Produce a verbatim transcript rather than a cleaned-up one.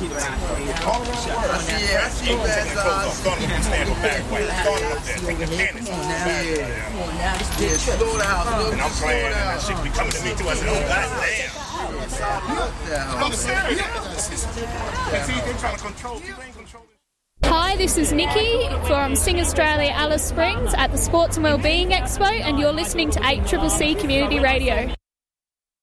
I see, yeah, I see you guys. Uh, Starting up and stand for back way. Starting up there. Take the cannon. Yeah, yeah, slow down. And I'm playing, and that shit be coming to me too. I said, oh, goddamn. I'm serious. They're trying to control. Hi, this is Nikki from Sing Australia Alice Springs at the Sports and Wellbeing Expo, and you're listening to eight C C C Community Radio.